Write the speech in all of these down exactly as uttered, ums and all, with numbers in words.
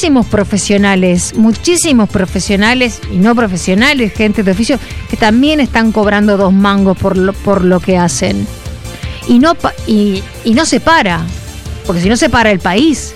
muchísimos profesionales, muchísimos profesionales y no profesionales, gente de oficio, que también están cobrando dos mangos por lo, por lo que hacen. Y no, y, y no se para, porque si no se para el país.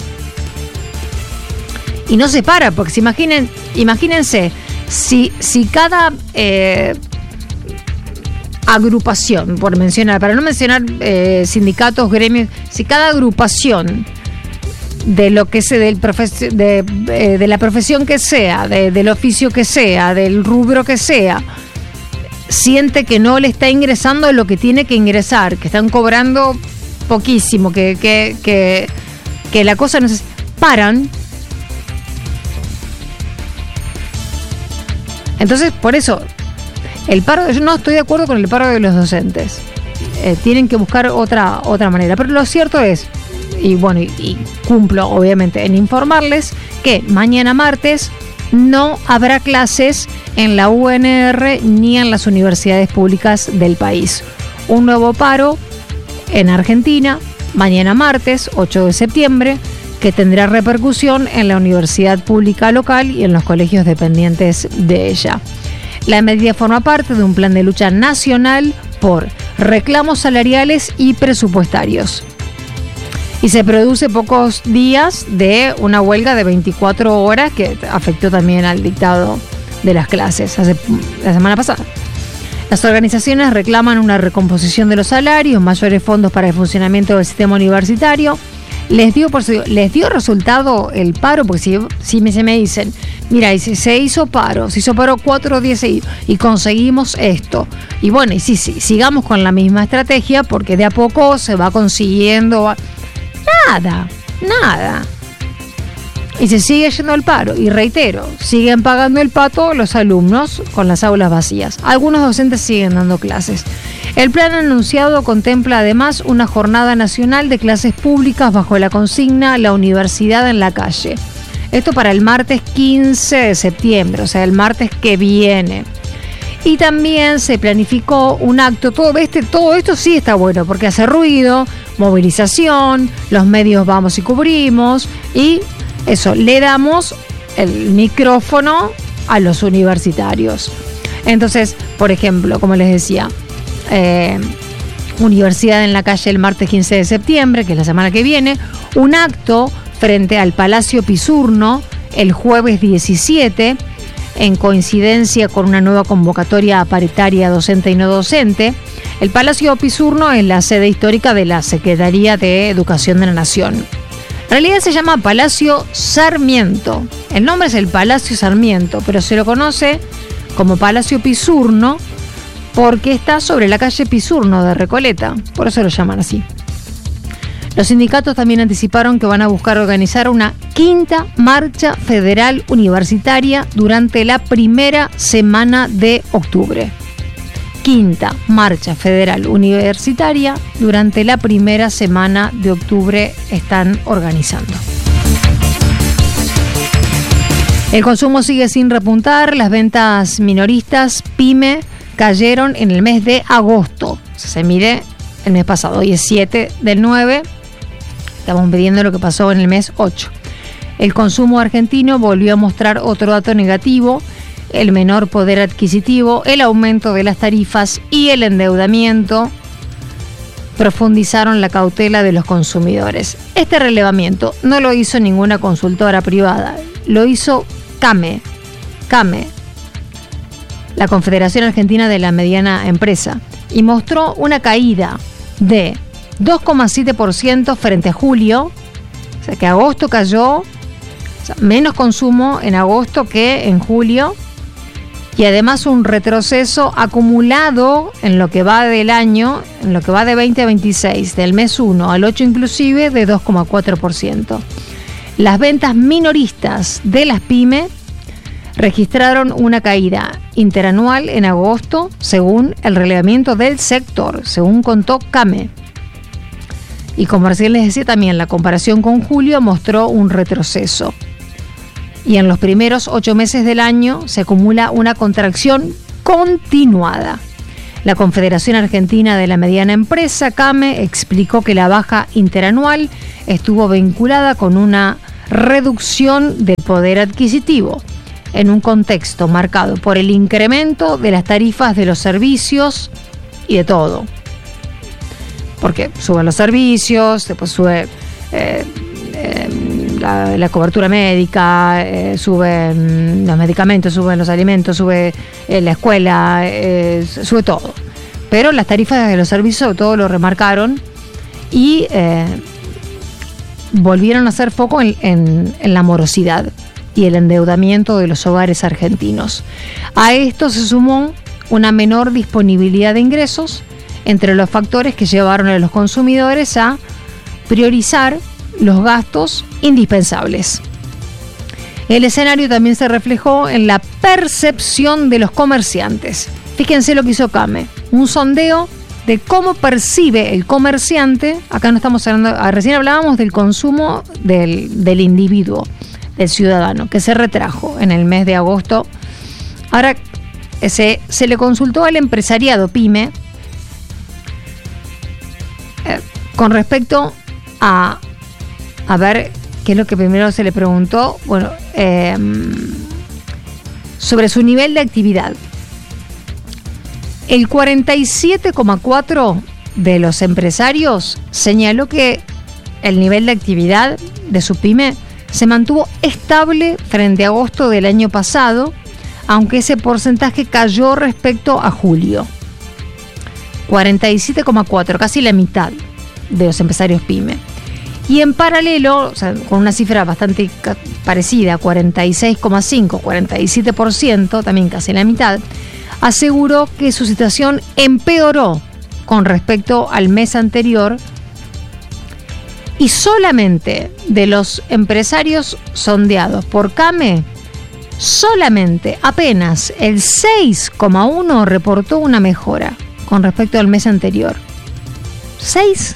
Y no se para, porque si imaginen, imagínense, si, si cada eh, agrupación, por mencionar, para no mencionar eh, sindicatos, gremios, si cada agrupación de lo que sea, del profes- de, eh, de la profesión que sea, de, del oficio que sea, del rubro que sea, siente que no le está ingresando lo que tiene que ingresar, que están cobrando poquísimo, que, que, que, que la cosa no se paran. Entonces, por eso, el paro, yo no estoy de acuerdo con el paro de los docentes. Eh, tienen que buscar otra, otra manera. Pero lo cierto es, y bueno, y, y cumplo obviamente en informarles, que mañana martes no habrá clases en la U N R ni en las universidades públicas del país. Un nuevo paro en Argentina, mañana martes, ocho de septiembre, que tendrá repercusión en la universidad pública local y en los colegios dependientes de ella. La medida forma parte de un plan de lucha nacional por reclamos salariales y presupuestarios. Y se produce pocos días de una huelga de veinticuatro horas que afectó también al dictado de las clases hace, la semana pasada. Las organizaciones reclaman una recomposición de los salarios, mayores fondos para el funcionamiento del sistema universitario. Les dio, por su, les dio resultado el paro, porque si, si me, se me dicen, mira, y si se hizo paro, se hizo paro cuatro días seguidos y conseguimos esto. Y bueno, y sí, sí, sigamos con la misma estrategia porque de a poco se va consiguiendo. Nada, nada. Y se sigue yendo al paro. Y reitero, siguen pagando el pato los alumnos con las aulas vacías. Algunos docentes siguen dando clases. El plan anunciado contempla además una jornada nacional de clases públicas bajo la consigna La Universidad en la Calle. Esto para el martes quince de septiembre, o sea, el martes que viene. Y también se planificó un acto, todo, este, todo esto sí está bueno, porque hace ruido, movilización, los medios vamos y cubrimos, y eso, le damos el micrófono a los universitarios. Entonces, por ejemplo, como les decía, eh, Universidad en la Calle el martes quince de septiembre, que es la semana que viene, un acto frente al Palacio Pisurno el jueves diecisiete, en coincidencia con una nueva convocatoria paritaria docente y no docente. El Palacio Pisurno es la sede histórica de la Secretaría de Educación de la Nación. En realidad se llama Palacio Sarmiento. El nombre es el Palacio Sarmiento, pero se lo conoce como Palacio Pisurno porque está sobre la calle Pisurno de Recoleta. Por eso lo llaman así. Los sindicatos también anticiparon que van a buscar organizar una quinta marcha federal universitaria durante la primera semana de octubre. Quinta marcha federal universitaria durante la primera semana de octubre están organizando. El consumo sigue sin repuntar. Las ventas minoristas PYME cayeron en el mes de agosto. O sea, se mide el mes pasado. Hoy es siete del nueve. Estamos midiendo lo que pasó en el mes ocho. El consumo argentino volvió a mostrar otro dato negativo. El menor poder adquisitivo, el aumento de las tarifas y el endeudamiento profundizaron la cautela de los consumidores. Este relevamiento no lo hizo ninguna consultora privada, lo hizo CAME, CAME, la Confederación Argentina de la Mediana Empresa, y mostró una caída de dos coma siete por ciento frente a julio, o sea que agosto cayó, o sea, menos consumo en agosto que en julio. Y además un retroceso acumulado en lo que va del año, en lo que va de veinte a veintiséis, del mes uno al ocho inclusive, de dos coma cuatro por ciento. Las ventas minoristas de las PYME registraron una caída interanual en agosto, según el relevamiento del sector, según contó CAME. Y como recién les decía, también la comparación con julio mostró un retroceso. Y en los primeros ocho meses del año se acumula una contracción continuada. La Confederación Argentina de la Mediana Empresa, CAME, explicó que la baja interanual estuvo vinculada con una reducción del poder adquisitivo en un contexto marcado por el incremento de las tarifas de los servicios y de todo. Porque suben los servicios, después sube eh, eh, la, la cobertura médica, eh, suben los medicamentos, suben los alimentos, sube eh, la escuela, eh, sube todo. Pero las tarifas de los servicios todo lo remarcaron y eh, volvieron a hacer foco en, en, en la morosidad y el endeudamiento de los hogares argentinos. A esto se sumó una menor disponibilidad de ingresos, entre los factores que llevaron a los consumidores a priorizar los gastos indispensables. El escenario también se reflejó en la percepción de los comerciantes. Fíjense lo que hizo CAME, un sondeo de cómo percibe el comerciante. Acá no estamos hablando, recién hablábamos del consumo del, del individuo, del ciudadano, que se retrajo en el mes de agosto. Ahora se, se le consultó al empresariado PYME eh, con respecto a, a ver qué es lo que primero se le preguntó, bueno, eh, sobre su nivel de actividad. El cuarenta y siete coma cuatro por ciento de los empresarios señaló que el nivel de actividad de su pyme se mantuvo estable frente a agosto del año pasado, aunque ese porcentaje cayó respecto a julio. cuarenta y siete coma cuatro por ciento, casi la mitad de los empresarios pyme. Y en paralelo, o sea, con una cifra bastante parecida, cuarenta y seis coma cinco, cuarenta y siete por ciento, también casi la mitad, aseguró que su situación empeoró con respecto al mes anterior, y solamente de los empresarios sondeados por CAME, solamente apenas el seis coma uno por ciento reportó una mejora con respecto al mes anterior. seis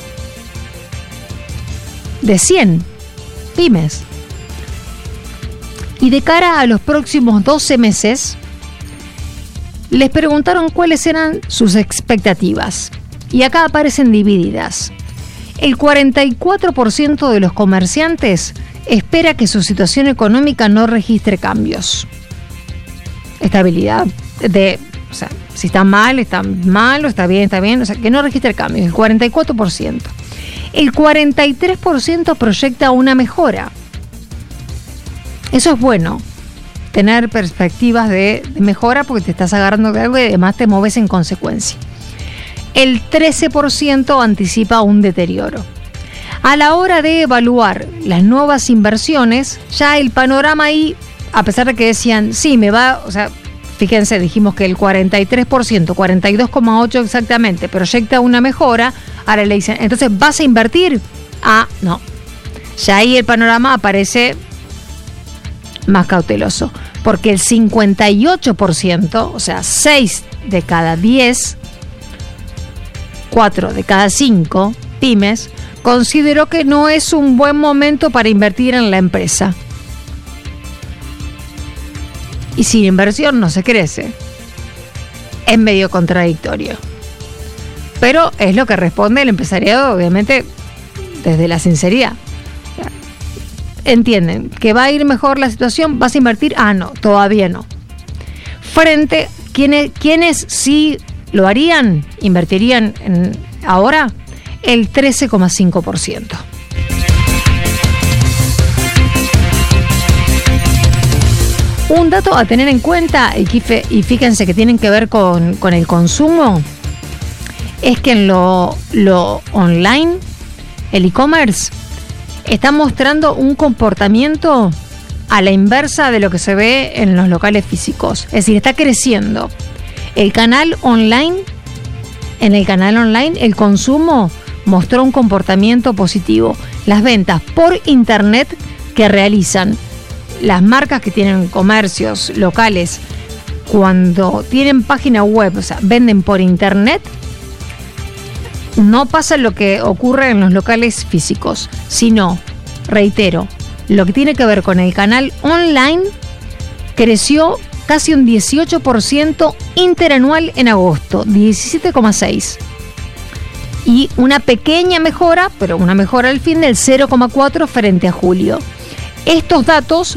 de cien pymes. Y de cara a los próximos doce meses, les preguntaron cuáles eran sus expectativas. Y acá aparecen divididas. El cuarenta y cuatro por ciento de los comerciantes espera que su situación económica no registre cambios. Estabilidad de, o sea, si está mal, está mal, o está bien, está bien, o sea, que no registre cambios, el cuarenta y cuatro por ciento. El cuarenta y tres por ciento proyecta una mejora. Eso es bueno, tener perspectivas de, de mejora, porque te estás agarrando de algo y además te mueves en consecuencia. El trece por ciento anticipa un deterioro. A la hora de evaluar las nuevas inversiones, ya el panorama ahí, a pesar de que decían, sí, me va, o sea, fíjense, dijimos que el cuarenta y tres por ciento, cuarenta y dos coma ocho por ciento exactamente, proyecta una mejora. Ahora le dicen, entonces, ¿vas a invertir? Ah, no. Ya ahí el panorama aparece más cauteloso, porque el cincuenta y ocho por ciento, o sea, seis de cada diez, cuatro de cada cinco pymes, consideró que no es un buen momento para invertir en la empresa. Y sin inversión no se crece. Es medio contradictorio. Pero es lo que responde el empresariado, obviamente, desde la sinceridad. Entienden que va a ir mejor la situación, ¿vas a invertir? Ah, no, todavía no. Frente, ¿quiénes, quiénes sí lo harían, invertirían en, ahora? El trece coma cinco por ciento. Un dato a tener en cuenta, y fíjense que tienen que ver con, con el consumo, es que en lo, lo online, el e-commerce, está mostrando un comportamiento a la inversa de lo que se ve en los locales físicos. Es decir, está creciendo. El canal online, en el canal online, el consumo mostró un comportamiento positivo. Las ventas por internet que realizan las marcas que tienen comercios locales, cuando tienen página web, o sea, venden por internet, no pasa lo que ocurre en los locales físicos, sino, reitero, lo que tiene que ver con el canal online creció casi un dieciocho por ciento interanual en agosto, diecisiete coma seis por ciento. Y una pequeña mejora, pero una mejora al fin del cero coma cuatro por ciento frente a julio. estos datos